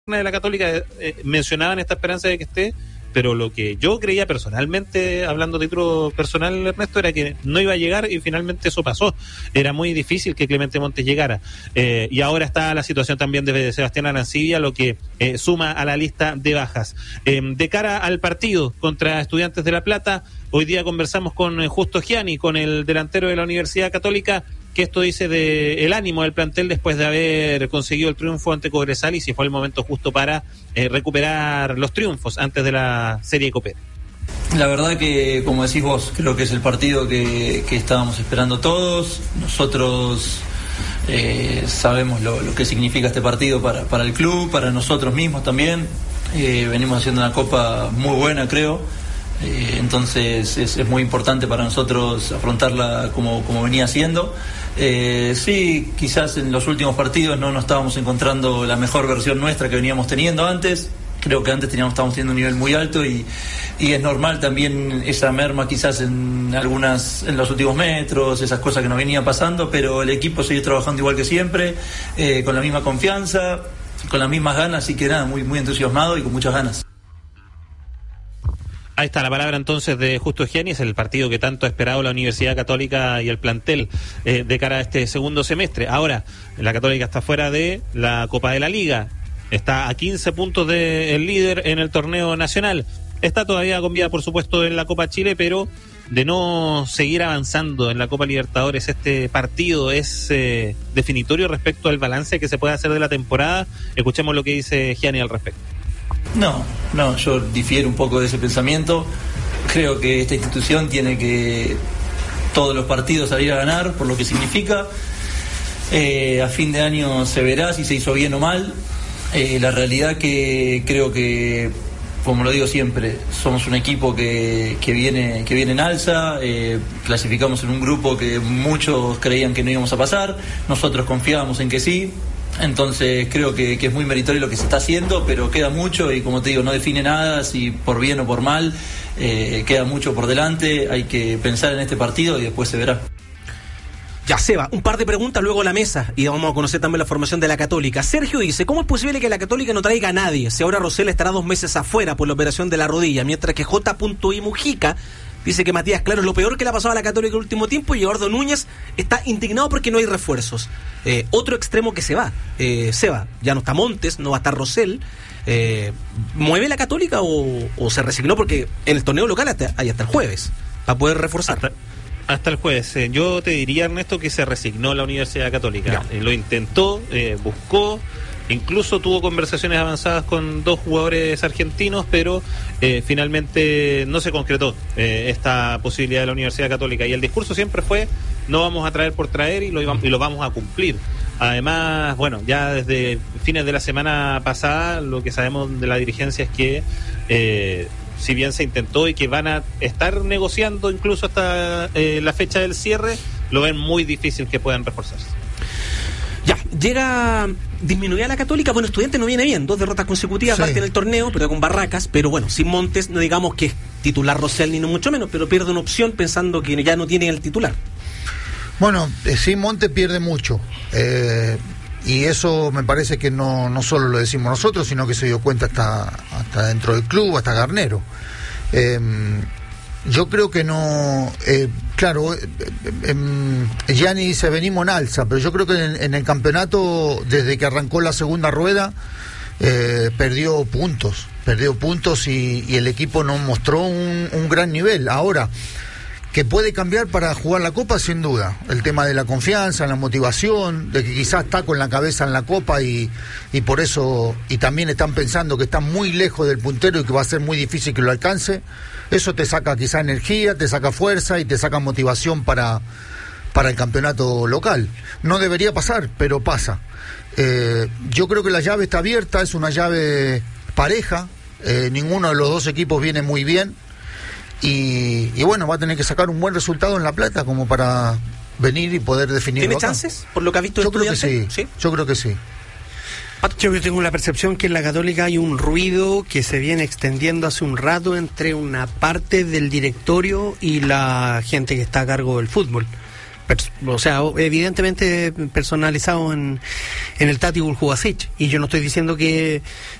de la Católica mencionaban esta esperanza de que esté, pero lo que yo creía personalmente, hablando de título personal, Ernesto, era que no iba a llegar y finalmente eso pasó. Era muy difícil que Clemente Montes llegara. Y ahora está la situación también de Sebastián Arancibia, lo que suma a la lista de bajas. De cara al partido contra Estudiantes de La Plata, hoy día conversamos con Justo Gianni, con el delantero de la Universidad Católica, que esto dice de el ánimo del plantel después de haber conseguido el triunfo ante Cobresal y si fue el momento justo para recuperar los triunfos antes de la serie Copera. La verdad que, como decís vos, creo que es el partido que estábamos esperando todos. Nosotros sabemos lo que significa este partido para el club, para nosotros mismos también. Venimos haciendo una copa muy buena, creo. Entonces es muy importante para nosotros afrontarla como venía siendo. Sí, quizás en los últimos partidos no nos estábamos encontrando la mejor versión nuestra que veníamos teniendo antes. Creo que antes estábamos teniendo un nivel muy alto y es normal también esa merma quizás en los últimos metros, esas cosas que nos venían pasando, pero el equipo sigue trabajando igual que siempre, con la misma confianza, con las mismas ganas, así que nada, muy, muy entusiasmado y con muchas ganas. Ahí está la palabra entonces de Justo Gianni, es el partido que tanto ha esperado la Universidad Católica y el plantel de cara a este segundo semestre. Ahora, la Católica está fuera de la Copa de la Liga, está a 15 puntos del líder en el torneo nacional, está todavía con vida por supuesto en la Copa Chile, pero de no seguir avanzando en la Copa Libertadores, este partido es definitorio respecto al balance que se puede hacer de la temporada. Escuchemos lo que dice Gianni al respecto. No, yo difiero un poco de ese pensamiento. Creo que esta institución tiene que todos los partidos salir a ganar por lo que significa. A fin de año se verá si se hizo bien o mal. La realidad que creo que, como lo digo siempre, somos un equipo que viene en alza. Clasificamos en un grupo que muchos creían que no íbamos a pasar. Nosotros confiábamos en que sí. Entonces creo que es muy meritorio lo que se está haciendo, pero queda mucho y como te digo, no define nada si por bien o por mal, queda mucho por delante, hay que pensar en este partido y después se verá. Ya, Seba, un par de preguntas luego a la mesa y vamos a conocer también la formación de la Católica. Sergio dice, ¿cómo es posible que la Católica no traiga a nadie si ahora Rosell estará 2 meses afuera por la operación de la rodilla, mientras que J.I. Mujica dice que Matías Claro es lo peor que le ha pasado a la Católica el último tiempo y Eduardo Núñez está indignado porque no hay refuerzos? Otro extremo que se va, Seba, ya no está Montes, no va a estar Rosell. ¿Mueve la Católica o se resignó porque en el torneo local hay hasta el jueves para poder reforzar? Hasta el jueves. Yo te diría, Ernesto, que se resignó la Universidad Católica. Lo intentó, buscó, incluso tuvo conversaciones avanzadas con 2 jugadores argentinos, pero finalmente no se concretó esta posibilidad de la Universidad Católica. Y el discurso siempre fue, no vamos a traer por traer y lo vamos a cumplir. Además, bueno, ya desde fines de la semana pasada, lo que sabemos de la dirigencia es que si bien se intentó y que van a estar negociando incluso hasta la fecha del cierre, lo ven muy difícil que puedan reforzarse. Ya, llega disminuida la Católica. Bueno, Estudiantes no viene bien, 2 derrotas consecutivas, parte en el torneo, pero con Barracas, pero bueno, sin Montes, no digamos que es titular Rosell ni no mucho menos, pero pierde una opción pensando que ya no tiene el titular. Bueno, sin Montes pierde mucho, y eso me parece que no solo lo decimos nosotros, sino que se dio cuenta hasta dentro del club, hasta Garnero. Yo creo que no, claro, Gianni dice venimos en alza, pero yo creo que en el campeonato, desde que arrancó la segunda rueda, perdió puntos y el equipo no mostró un gran nivel. Ahora, que puede cambiar para jugar la Copa, sin duda. El tema de la confianza, la motivación, de que quizás está con la cabeza en la Copa y por eso, y también están pensando que está muy lejos del puntero y que va a ser muy difícil que lo alcance. Eso te saca quizá energía, te saca fuerza y te saca motivación para el campeonato local. No debería pasar, pero pasa. Yo creo que la llave está abierta, es una llave pareja, ninguno de los 2 equipos viene muy bien. Y bueno, va a tener que sacar un buen resultado en La Plata como para venir y poder definirlo. ¿Tiene acá chances por lo que ha visto? Yo creo que sí. Yo creo que sí. Yo tengo la percepción que en la Católica hay un ruido que se viene extendiendo hace un rato entre una parte del directorio y la gente que está a cargo del fútbol. O sea, evidentemente personalizado en el Tati Buljubasic. Y yo no estoy diciendo que